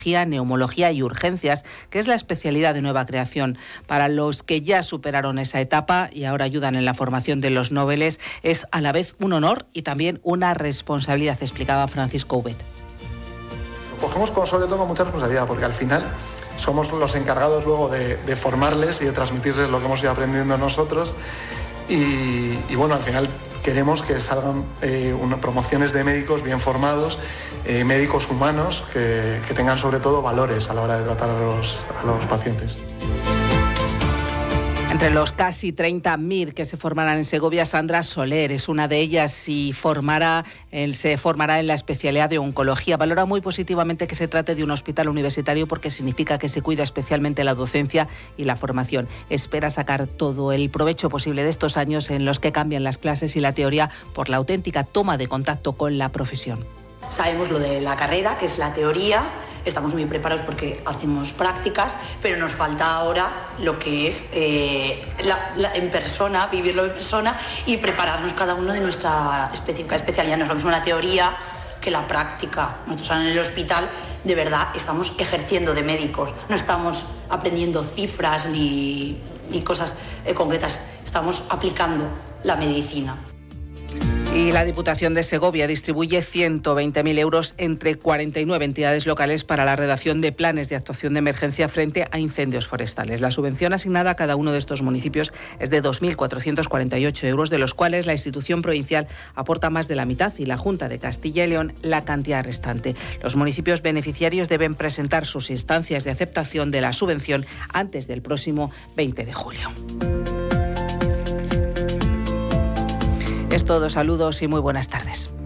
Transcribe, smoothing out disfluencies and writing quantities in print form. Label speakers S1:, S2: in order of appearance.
S1: neumología y urgencias, que es la especialidad de nueva creación. Para los que ya superaron esa etapa y ahora ayudan en la formación de los noveles, es a la vez un honor y también una responsabilidad, explicaba Francisco Ubet.
S2: Lo cogemos sobre todo con mucha responsabilidad, porque al final somos los encargados luego de formarles y de transmitirles lo que hemos ido aprendiendo nosotros y bueno, al final queremos que salgan promociones de médicos bien formados, médicos humanos que tengan sobre todo valores a la hora de tratar a los pacientes.
S1: Entre los casi 30.000 que se formarán en Segovia, Sandra Soler es una de ellas y se formará en la especialidad de oncología. Valora muy positivamente que se trate de un hospital universitario porque significa que se cuida especialmente la docencia y la formación. Espera sacar todo el provecho posible de estos años en los que cambian las clases y la teoría por la auténtica toma de contacto con la profesión.
S3: Sabemos lo de la carrera, que es la teoría, estamos muy preparados porque hacemos prácticas, pero nos falta ahora lo que es en persona, vivirlo en persona y prepararnos cada uno de nuestra específica especialidad. No es lo mismo la teoría que la práctica. Nosotros en el hospital de verdad estamos ejerciendo de médicos, no estamos aprendiendo cifras ni cosas concretas, estamos aplicando la medicina.
S1: Y la Diputación de Segovia distribuye 120.000 euros entre 49 entidades locales para la redacción de planes de actuación de emergencia frente a incendios forestales. La subvención asignada a cada uno de estos municipios es de 2.448 euros, de los cuales la institución provincial aporta más de la mitad y la Junta de Castilla y León la cantidad restante. Los municipios beneficiarios deben presentar sus instancias de aceptación de la subvención antes del próximo 20 de julio. Es todo, saludos y muy buenas tardes.